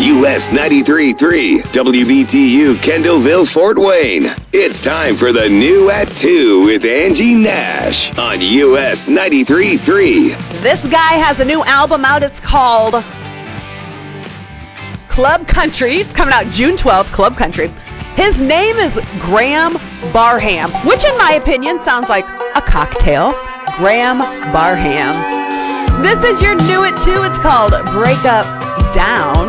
US 93.3, WBTU Kendallville, Fort Wayne. It's time for the new at 2 with Angie Nash on US 93.3. This guy has a new album out. It's called Club Country. It's coming out June 12th, Club Country. His name is Graham Barham, which in my opinion sounds like a cocktail. Graham Barham. This is your new at 2. It's called Break Up Down.